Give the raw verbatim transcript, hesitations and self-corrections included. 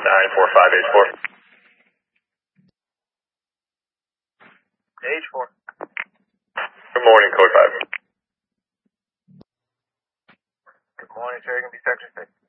nine four five H four. H four. Good morning, code five. Good morning, sir. You can be section six.